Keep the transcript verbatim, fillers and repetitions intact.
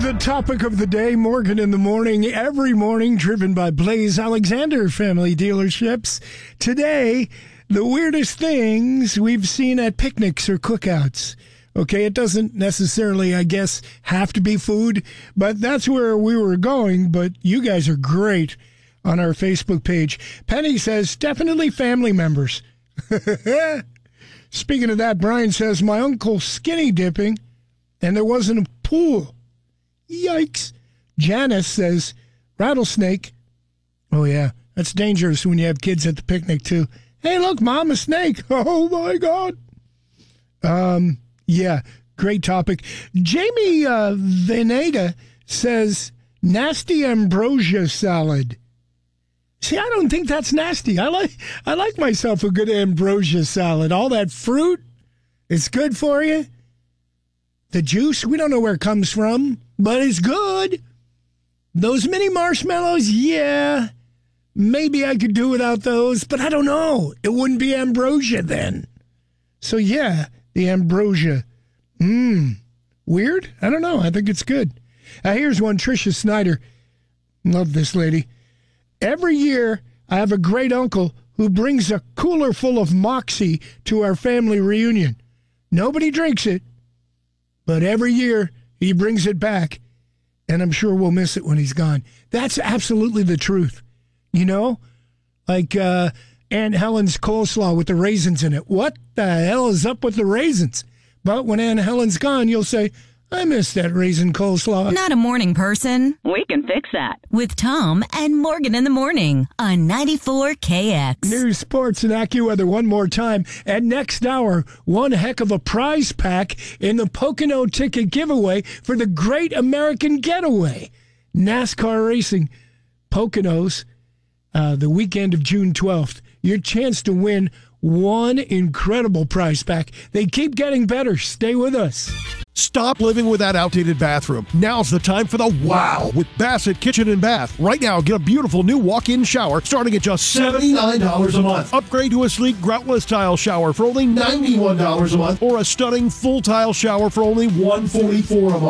The topic of the day, Morgan in the Morning, every morning, driven by Blaze Alexander Family Dealerships. Today, the weirdest things we've seen at picnics or cookouts. Okay, it doesn't necessarily, I guess, have to be food, but that's where we were going. But you guys are great on our Facebook page. Penny says, definitely family members. Speaking of that, Brian says, my uncle skinny dipping, and there wasn't a pool. Yikes. Janice says, rattlesnake. Oh, yeah, that's dangerous when you have kids at the picnic, too. Hey, look, Mom, a snake. Oh, my God. Um, yeah, great topic. Jamie uh, Veneda says, nasty ambrosia salad. See, I don't think that's nasty. I like I like myself a good ambrosia salad. All that fruit, it's good for you. The juice, we don't know where it comes from, but it's good. Those mini marshmallows, yeah, maybe I could do without those, but I don't know. It wouldn't be ambrosia then. So, yeah, the ambrosia. Mmm, weird? I don't know. I think it's good. Uh, here's one, Tricia Snyder. Love this lady. Every year, I have a great uncle who brings a cooler full of Moxie to our family reunion. Nobody drinks it, but every year he brings it back, and I'm sure we'll miss it when he's gone. That's absolutely the truth. You know, like uh, Aunt Helen's coleslaw with the raisins in it. What the hell is up with the raisins? But when Aunt Helen's gone, you'll say, I miss that raisin coleslaw. Not a morning person. We can fix that. With Tom and Morgan in the Morning on ninety-four K X. News, sports, and AccuWeather one more time. At next hour, one heck of a prize pack in the Pocono ticket giveaway for the Great American Getaway. NASCAR racing, Poconos, uh, the weekend of June twelfth. Your chance to win one incredible prize pack. They keep getting better. Stay with us. Stop living with that outdated bathroom. Now's the time for the wow with Bassett Kitchen and Bath. Right now, get a beautiful new walk-in shower starting at just seventy-nine dollars a month. Upgrade to a sleek groutless tile shower for only ninety-one dollars a month, or a stunning full tile shower for only one hundred forty-four dollars a month.